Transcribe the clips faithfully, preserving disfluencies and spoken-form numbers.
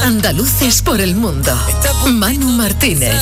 Andaluces por el mundo. Manu Martínez.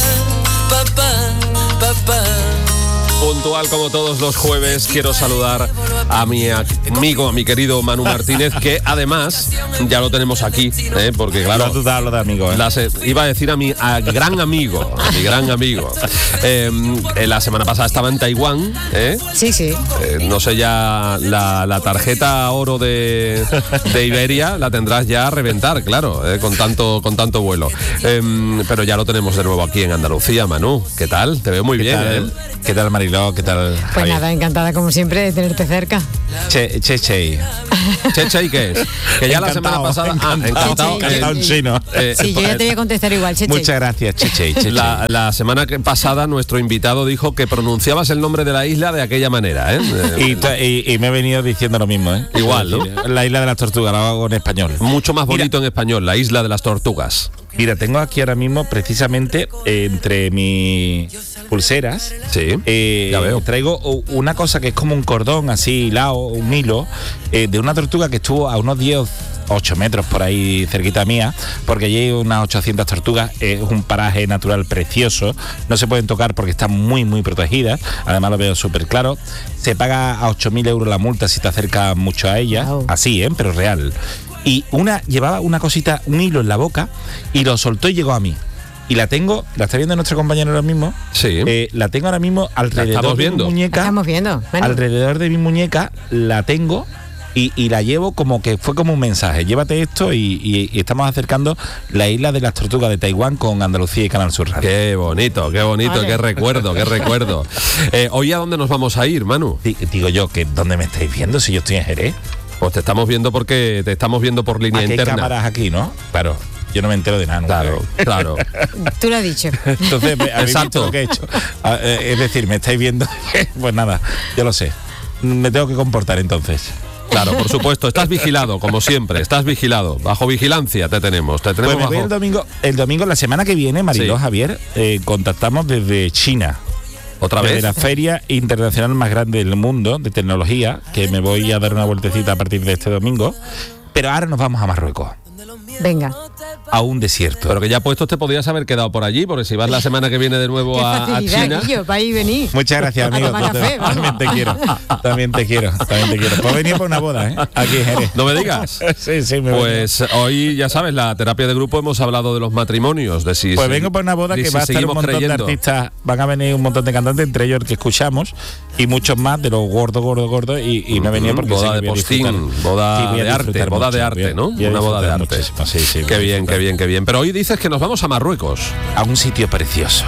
Puntual como todos los jueves, quiero saludar a mi amigo, a mi querido Manu Martínez, que además ya lo tenemos aquí, ¿eh? Porque claro, tú hablas de amigo, ¿eh? la se, iba a decir a mi a gran amigo, a mi gran amigo. Eh, la semana pasada estaba en Taiwán, ¿eh? Sí, sí. Eh, no sé ya, la, la tarjeta oro de, de Iberia la tendrás ya a reventar, claro, ¿eh? con tanto con tanto vuelo. Eh, pero ya lo tenemos de nuevo aquí en Andalucía, Manu. ¿Qué tal? Te veo muy bien, tal? ¿eh? ¿Qué tal, Mariló? ¿Qué tal, Pues Javier? nada, encantada como siempre de tenerte cerca. Che, che, che. Che, che, ¿qué es? Que ya Encantado, la semana pasada... encantado, ah, encantado. Che, che, encantado en eh, chino. eh, Sí, yo ya te voy a contestar igual, Cheche. Muchas gracias, che, che, che, La, la semana que pasada nuestro invitado dijo que pronunciabas el nombre de la isla de aquella manera, ¿eh? Y, to- y, y me he venido diciendo lo mismo, ¿eh? Igual, ¿no? La isla de las tortugas, lo hago en español. Mucho más bonito en español, la isla de las tortugas. Mira, tengo aquí ahora mismo precisamente eh, entre mis pulseras. Sí, eh, ya veo. Traigo u- una cosa que es como un cordón así hilado, un hilo, eh, de una tortuga que estuvo a unos diez, ocho metros por ahí cerquita mía, porque allí hay unas ochocientas tortugas. Es un paraje natural precioso, no se pueden tocar porque están muy muy protegidas, además lo veo súper claro. Se paga a ocho mil euros la multa si te acercas mucho a ella. Wow. Así, ¿eh? Pero real. Y una llevaba una cosita, un hilo en la boca, y lo soltó y llegó a mí. Y la tengo, la está viendo nuestro compañero ahora mismo. Sí. Eh, la tengo ahora mismo alrededor estamos de viendo. mi muñeca. Estamos viendo. Bueno, Alrededor de mi muñeca la tengo y, y la llevo como que fue como un mensaje. Llévate esto y, y- y estamos acercando la isla de las tortugas de Taiwán con Andalucía y Canal Sur Radio. Qué bonito, qué bonito, Vale. qué recuerdo, qué recuerdo. Eh, ¿Hoy a dónde nos vamos a ir, Manu? Di- Digo yo, que ¿dónde me estáis viendo si yo estoy en Jerez? Pues te estamos viendo porque te estamos viendo por línea Aquí hay interna. cámaras aquí, ¿no? Claro, yo no me entero de nada. nunca, Claro, ¿eh? claro. tú lo has dicho. Entonces, ¿me- ¿habéis Exacto. visto lo que he hecho? Ah, eh, Es decir, ¿me estáis viendo? Pues nada, yo lo sé. Me tengo que comportar entonces. Claro, por supuesto, estás vigilado, como siempre, estás vigilado. Bajo vigilancia te tenemos. Te tenemos Pues me voy bajo... el domingo, el domingo, la semana que viene, Mariló, Sí. Javier, eh, contactamos desde China. ¿Otra Desde vez? la feria internacional más grande del mundo de tecnología, que me voy a dar una vueltecita a partir de este domingo. Pero ahora nos vamos a Marruecos, Venga. a un desierto. Pero que ya puestos te podías haber quedado por allí, porque si vas la semana que viene de nuevo Qué a, a facilidad, China... Guillo, para ir y venir. Muchas gracias, amigo. A tomar café, vamos. También te quiero. También te quiero. También te quiero. Pues venía por una boda, ¿eh? Aquí en Jerez. No me digas. Sí, sí, me vengo. Pues hoy, ya sabes, la terapia de grupo hemos hablado de los matrimonios, de si... Pues si- vengo por una boda y que si va a estar un seguimos montón creyendo. de artistas, van a venir un montón de cantantes, entre ellos el que escuchamos, y muchos más de los gordos, gordos, gordos, y, y me venía porque boda sé que de voy a postín, disfrutar. boda Sí, voy a de arte, disfrutar boda de mucho, arte, voy a- ¿no? voy a Una boda de disfrutar arte. muchísimo, sí, sí, voy Qué a bien, disfrutar. qué bien, qué bien. Pero hoy dices que nos vamos a Marruecos. A un sitio precioso.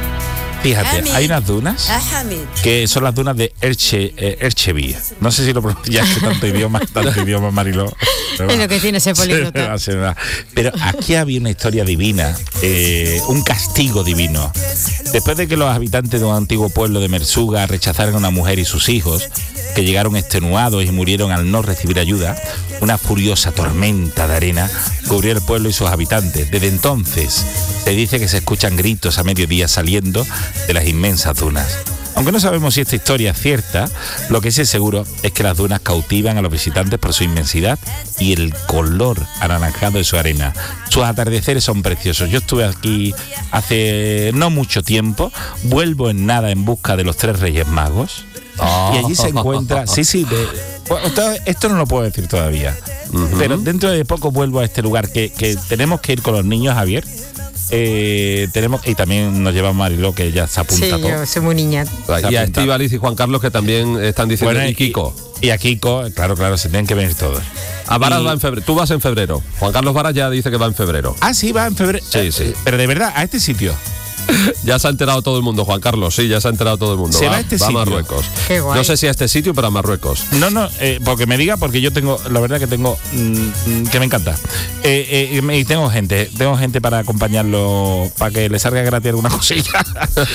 Fíjate, Hamid. hay unas dunas Ah, Hamid. que son las dunas de Erche, eh, Erchevi. No sé si lo pronuncio, ya que tanto idioma, tanto idioma, Mariló. Pero Es lo que tiene ese políglota. Sí, no hace nada. Pero aquí había una historia divina, eh, un castigo divino. Después de que los habitantes de un antiguo pueblo de Mersuga rechazaran a una mujer y sus hijos, que llegaron extenuados y murieron al no recibir ayuda, una furiosa tormenta de arena cubrió el pueblo y sus habitantes. Desde entonces se dice que se escuchan gritos a mediodía saliendo de las inmensas dunas. Aunque no sabemos si esta historia es cierta, lo que sí es seguro es que las dunas cautivan a los visitantes por su inmensidad y el color anaranjado de su arena. Sus atardeceres son preciosos. Yo estuve aquí hace no mucho tiempo, vuelvo en nada en busca de los tres Reyes Magos. Y allí se encuentra, sí, sí, de, bueno, esto, esto no lo puedo decir todavía, Ujú. pero dentro de poco vuelvo a este lugar que, que tenemos que ir con los niños, Javier. Eh, tenemos y también nos lleva Mariló, que ya se Sí, apunta todo. yo soy muy niña. Y a apunta. Estíbaliz y Juan Carlos que también están diciendo, Bueno, y Kiko. Y, y a Kiko, claro, claro, se tienen que venir todos. A Varas y- va en febrero. Tú vas en febrero. Juan Carlos Varas ya dice que va en febrero. Ah, sí, va en febrero. Sí, sí. Pero de verdad, a este sitio. Ya se ha enterado todo el mundo, Juan Carlos. Sí, ya se ha enterado todo el mundo. Se va, va a este va a sitio. Marruecos. Qué guay. No sé si a este sitio, pero a Marruecos. No, no, eh, porque me diga, porque yo tengo, la verdad que tengo, mm, que me encanta. Eh, eh, y tengo gente, tengo gente para acompañarlo, para que le salga gratis alguna cosilla.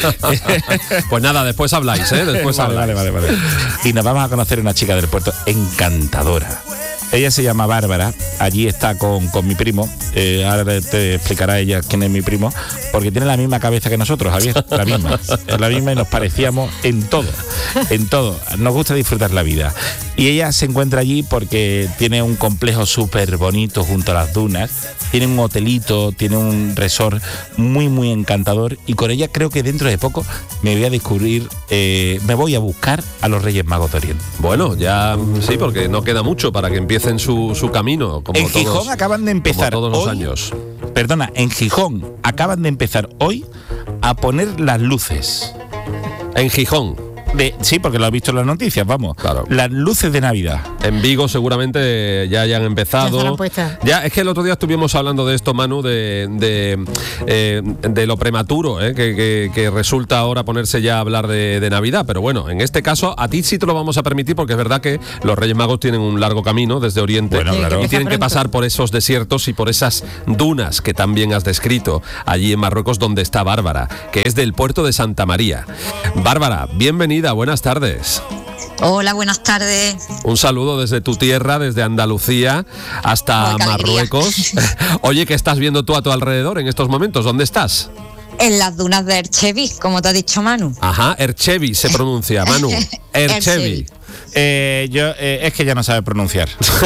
Pues nada, después habláis, ¿eh? Después vale, habláis. vale, vale, vale. Y nos vamos a conocer una chica del puerto encantadora. Ella se llama Bárbara, allí está con, con mi primo, eh, ahora te explicará ella quién es mi primo, porque tiene la misma cabeza que nosotros, Javier, la misma, es la misma y nos parecíamos en todo, en todo, nos gusta disfrutar la vida. Y ella se encuentra allí porque tiene un complejo súper bonito junto a las dunas, tiene un hotelito, tiene un resort muy muy encantador y con ella creo que dentro de poco me voy a descubrir, eh, me voy a buscar a los Reyes Magos de Oriente. Bueno, ya sí, porque no queda mucho para que empiecen su, su camino. Como En todos, Gijón acaban de empezar como todos los hoy, años. Perdona, en Gijón acaban de empezar hoy a poner las luces. En Gijón. De, sí, porque lo has visto en las noticias, vamos. Claro. Las luces de Navidad. En Vigo seguramente ya hayan empezado. Ya estarán puestas. Ya, es que el otro día estuvimos hablando de esto, Manu, de, de, eh, de lo prematuro, eh, que, que, que resulta ahora ponerse ya a hablar de, de Navidad. Pero bueno, en este caso a ti sí te lo vamos a permitir porque es verdad que los Reyes Magos tienen un largo camino desde Oriente. Bueno, claro. Y tienen que Pronto. pasar por esos desiertos y por esas dunas que también has descrito allí en Marruecos, donde está Bárbara, que es del puerto de Santa María. Bárbara, bienvenida, buenas tardes. Hola, buenas tardes. Un saludo desde tu tierra, desde Andalucía hasta Ay, qué alegría. Marruecos. Oye, ¿qué estás viendo tú a tu alrededor en estos momentos? ¿Dónde estás? En las dunas de Erchevi, como te ha dicho Manu. Ajá, Erchevi se pronuncia, Manu. Erchevi. Erchevi. Eh, yo eh, es que ya no sabe pronunciar.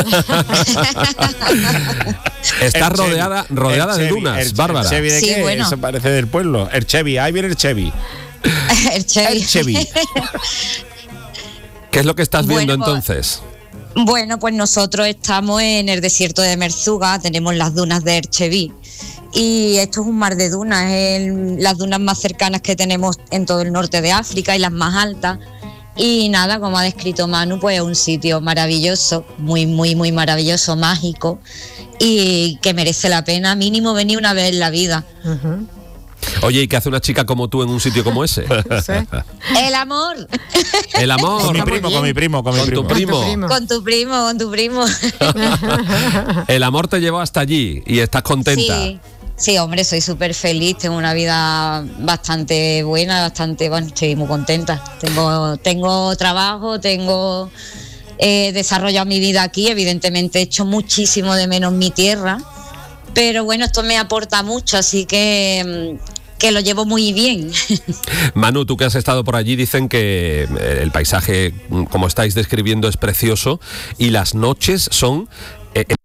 Estás Erchevi, rodeada, rodeada de Erchevi, dunas, Erche- Bárbara. ¿Erchevi de Sí, qué? bueno. Eso parece del pueblo. Erchevi, ahí viene Erchevi. Erchevi. Erchevi. ¿Qué es lo que estás viendo Bueno, pues- entonces? Bueno, pues nosotros estamos en el desierto de Merzuga, tenemos las dunas de Erchevi. Y esto es un mar de dunas, es el- las dunas más cercanas que tenemos en todo el norte de África y las más altas. Y nada, como ha descrito Manu, pues es un sitio maravilloso, muy, muy, muy maravilloso, mágico, y que merece la pena mínimo venir una vez en la vida. Ujú. Oye, ¿y qué hace una chica como tú en un sitio como ese? Sí. El amor, El amor. Con mi Está muy primo, bien. con mi primo, con mi Con tu primo. primo. con tu primo, con tu primo. El amor te llevó hasta allí y estás contenta. Sí, sí, hombre, soy súper feliz, tengo una vida bastante buena, bastante, bueno, estoy muy contenta. Tengo, tengo trabajo, tengo eh, desarrollado mi vida aquí, evidentemente he hecho muchísimo de menos mi tierra, pero bueno, esto me aporta mucho, así que, mm, que lo llevo muy bien. Manu, tú que has estado por allí, dicen que eh, el paisaje, mm, como estáis describiendo, es precioso y las noches son eh,